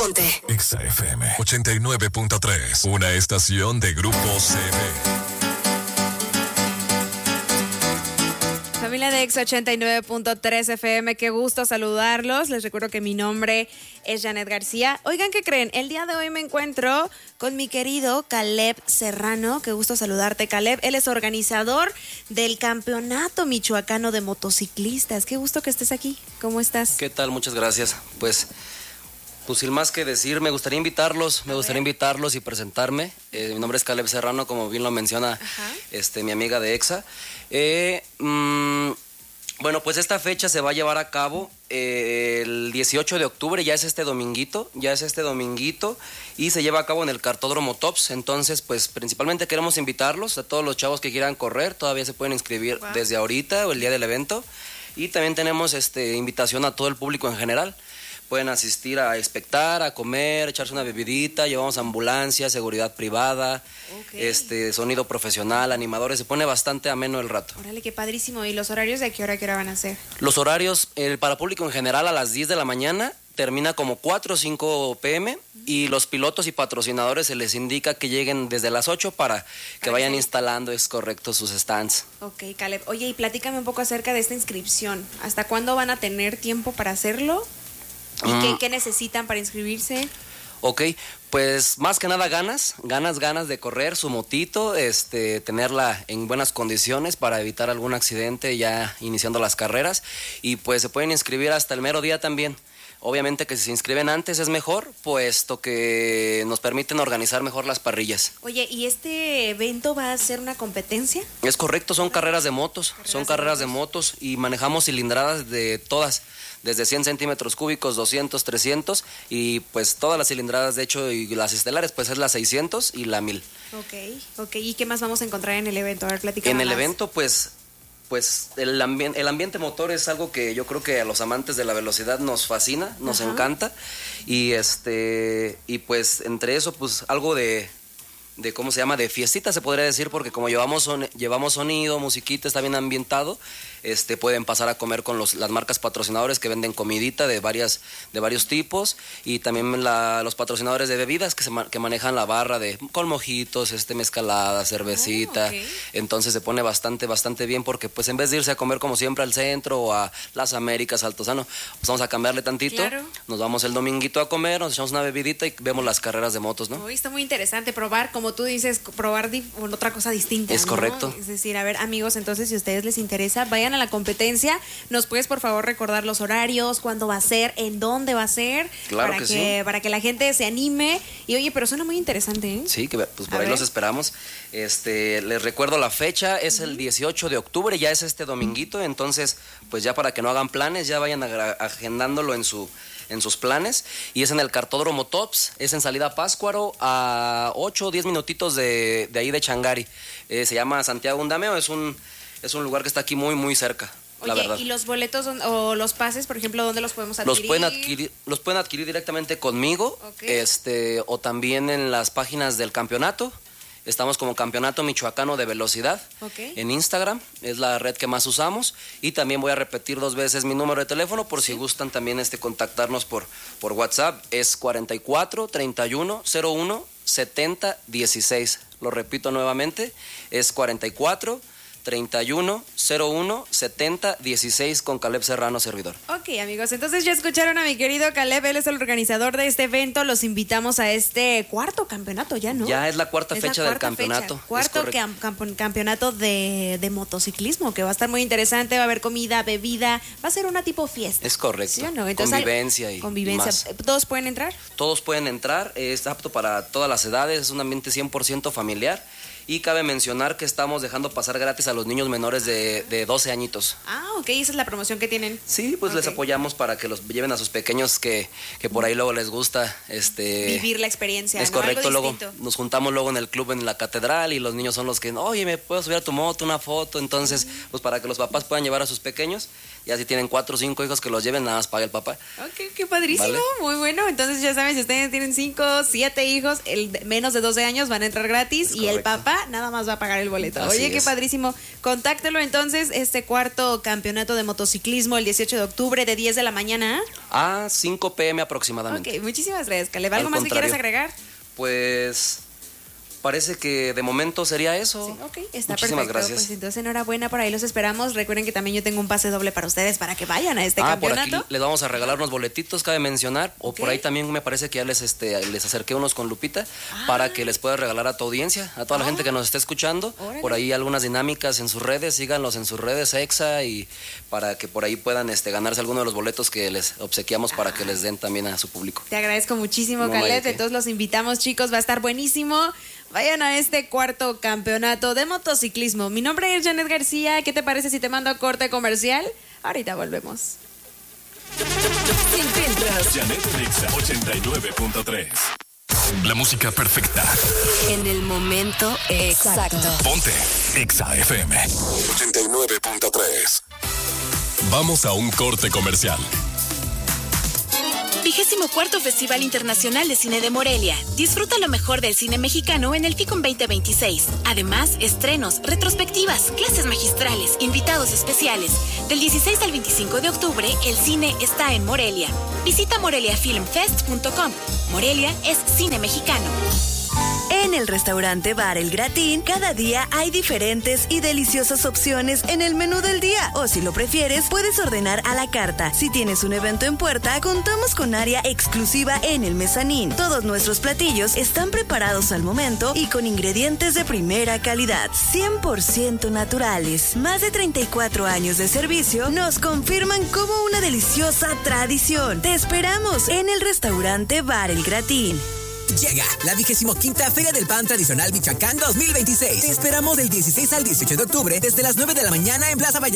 Ponte Exa FM 89.3, una estación de Grupo CB. Familia de Exa 89.3 FM, qué gusto saludarlos. Les recuerdo que mi nombre es Janet García. Oigan, ¿qué creen? El día de hoy me encuentro con mi querido Caleb Serrano. Qué gusto saludarte, Caleb. Él es organizador del Campeonato Michoacano de Motociclistas. Qué gusto que estés aquí. ¿Cómo estás? ¿Qué tal? Muchas gracias. Pues sin más que decir, me gustaría invitarlos y presentarme. Mi nombre es Caleb Serrano, como bien lo menciona mi amiga de Exa. Bueno, pues esta fecha se va a llevar a cabo el 18 de octubre, ya es este dominguito, y se lleva a cabo en el Cartódromo Tops. Entonces, pues principalmente queremos invitarlos a todos los chavos que quieran correr, todavía se pueden inscribir desde ahorita o el día del evento, y también tenemos invitación a todo el público en general. Pueden asistir a espectar, a comer, echarse una bebidita, llevamos ambulancia, seguridad privada, sonido profesional, animadores, se pone bastante ameno el rato. Órale, qué padrísimo. ¿Y los horarios de qué hora van a ser? Los horarios, para público en general a las 10 de la mañana, termina como 4 o 5 p.m. y los pilotos y patrocinadores se les indica que lleguen desde las 8 para que vayan instalando, es correcto, sus stands. Ok, Caleb. Oye, y platícame un poco acerca de esta inscripción. ¿Hasta cuándo van a tener tiempo para hacerlo? ¿Y qué necesitan para inscribirse? Ok, pues más que nada ganas de correr su motito, tenerla en buenas condiciones para evitar algún accidente ya iniciando las carreras, y pues se pueden inscribir hasta el mero día también. Obviamente que si se inscriben antes es mejor, puesto que nos permiten organizar mejor las parrillas. Oye, ¿y este evento va a ser una competencia? Es correcto, son carreras de motos, y manejamos cilindradas de todas, desde 100 centímetros cúbicos, 200, 300, y pues todas las cilindradas, de hecho, y las estelares, pues es la 600 y la 1000. Ok, ¿y qué más vamos a encontrar en el evento? A ver, platícame. En el evento, pues el ambiente motor es algo que yo creo que a los amantes de la velocidad nos fascina, nos encanta, y pues entre eso, pues algo de ¿cómo se llama? De fiestita se podría decir, porque como llevamos sonido, musiquita, está bien ambientado, pueden pasar a comer con las marcas patrocinadores que venden comidita de varios tipos, y también los patrocinadores de bebidas que manejan la barra con mojitos, mezcalada, cervecita. Entonces se pone bastante bien, porque pues en vez de irse a comer como siempre al centro o a las Américas, Altozano, pues vamos a cambiarle tantito. Claro. Nos vamos el dominguito a comer, nos echamos una bebidita y vemos las carreras de motos, ¿no? Está muy interesante probar, como tú dices, probar otra cosa distinta. Es correcto. Es decir, a ver, amigos, entonces si a ustedes les interesa, vayan a la competencia. ¿Nos puedes por favor recordar los horarios, cuándo va a ser, en dónde va a ser? Claro para que la gente se anime. Y oye, pero suena muy interesante, ¿eh? Sí, que pues por ahí los esperamos. Les recuerdo la fecha, es el 18 de octubre, ya es este dominguito, entonces pues ya para que no hagan planes, ya vayan agendándolo en sus planes, y es en el Cartódromo Tops, es en salida Páscuaro, a 8 o 10 minutitos de ahí de Changari. Se llama Santiago Undameo, es un lugar que está aquí muy muy cerca. Oye, la verdad. ¿Y los boletos o los pases, por ejemplo, dónde los podemos adquirir? Los pueden adquirir directamente conmigo, o también en las páginas del campeonato. Estamos como Campeonato Michoacano de Velocidad en Instagram, es la red que más usamos, y también voy a repetir 2 veces mi número de teléfono por si gustan también contactarnos por WhatsApp, es 44 31 01 70 16. Lo repito nuevamente, es 44 31 01 70 16 con Caleb Serrano, servidor. Ok, amigos, entonces ya escucharon a mi querido Caleb, él es el organizador de este evento. Los invitamos a este cuarto campeonato, ya, ¿no? Ya es la cuarta fecha del campeonato. Cuarto campeonato de motociclismo, que va a estar muy interesante, va a haber comida, bebida, va a ser una tipo fiesta. Es correcto. ¿Sí o no? Entonces, convivencia y más. ¿Todos pueden entrar? Todos pueden entrar, es apto para todas las edades, es un ambiente 100% familiar. Y cabe mencionar que estamos dejando pasar gratis a los niños menores de 12 añitos. Ah, ok, esa es la promoción que tienen. Sí, pues les apoyamos para que los lleven a sus pequeños que por ahí luego les gusta vivir la experiencia. Es correcto, luego nos juntamos luego en el club en la catedral y los niños son los que, oye, ¿me puedo subir a tu moto, una foto? Entonces, pues para que los papás puedan llevar a sus pequeños, ya si tienen 4 o 5 hijos que los lleven, nada más paga el papá. Ok, qué padrísimo, ¿vale? Muy bueno. Entonces ya saben, si ustedes tienen 5, 7 hijos, menos de 12 años van a entrar gratis, y el papá nada más va a pagar el boleto. Así Oye, qué es. padrísimo. Contáctelo entonces, este cuarto campeonato de motociclismo el 18 de octubre de 10 de la mañana. A 5 p.m. aproximadamente. Ok, muchísimas gracias, Caleb. ¿Algo Al más que quieras contrario. agregar? Pues parece que de momento sería eso. Sí, ok, está Muchísimas perfecto. gracias. Pues entonces, enhorabuena, por ahí los esperamos. Recuerden que también yo tengo un pase doble para ustedes para que vayan a este Por campeonato. aquí les vamos a regalar unos boletitos, cabe mencionar. O por Ok. ahí también me parece que ya les acerqué unos con Lupita para que les pueda regalar a tu audiencia, a toda la gente que nos esté escuchando. Órale. Por ahí algunas dinámicas en sus redes, síganlos en sus redes EXA y para que por ahí puedan ganarse alguno de los boletos que les obsequiamos para que les den también a su público. Te agradezco muchísimo, No, no hay Caleb. de qué. Entonces los invitamos, chicos. Va a estar buenísimo. Vayan a este cuarto campeonato de motociclismo. Mi nombre es Janet García. ¿Qué te parece si te mando a corte comercial? Ahorita volvemos. Sin filtros. Janet en Exa 89.3. La música perfecta. En el momento exacto. Ponte Exa FM 89.3. Vamos a un corte comercial. 24º Festival Internacional de Cine de Morelia. Disfruta lo mejor del cine mexicano en el FICOM 2026. Además, estrenos, retrospectivas, clases magistrales, invitados especiales. Del 16 al 25 de octubre, el cine está en Morelia. Visita moreliafilmfest.com. Morelia es cine mexicano. En el restaurante Bar El Gratín, cada día hay diferentes y deliciosas opciones en el menú del día. O si lo prefieres, puedes ordenar a la carta. Si tienes un evento en puerta, contamos con área exclusiva en el mezanín. Todos nuestros platillos están preparados al momento y con ingredientes de primera calidad, 100% naturales. Más de 34 años de servicio nos confirman como una deliciosa tradición. Te esperamos en el restaurante Bar El Gratín. Llega la 25ª Feria del Pan Tradicional Michoacán 2026. Te esperamos del 16 al 18 de octubre desde las 9 de la mañana en Plaza Valladolid.